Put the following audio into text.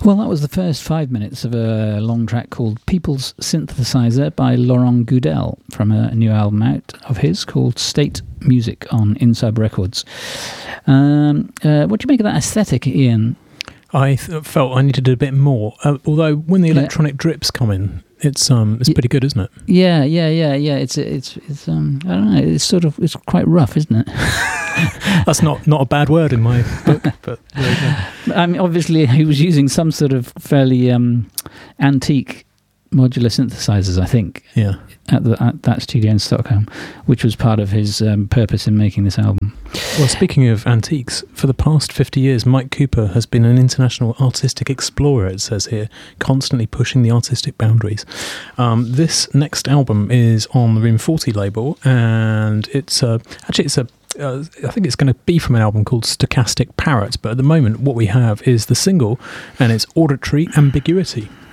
Well, that was the first 5 minutes of a long track called People's Synthesizer by Laurent Goudel from a new album out of his called State Music on Inside Records. What do you make of that aesthetic, Ian? I felt I needed a bit more, although when the electronic drips come in, it's pretty good, isn't it? Yeah. It's I don't know. It's quite rough, isn't it? That's not a bad word in my book, but there you go. I mean, obviously, he was using some sort of fairly antique modular synthesizers, I think. Yeah. At that studio in Stockholm, which was part of his purpose in making this album. Well, speaking of antiques, for the past 50 years, Mike Cooper has been an international artistic explorer, it says here, constantly pushing the artistic boundaries. This next album is on the Room 40 label, and I think it's going to be from an album called Stochastic Parrot, but at the moment what we have is the single, and it's Auditory Ambiguity.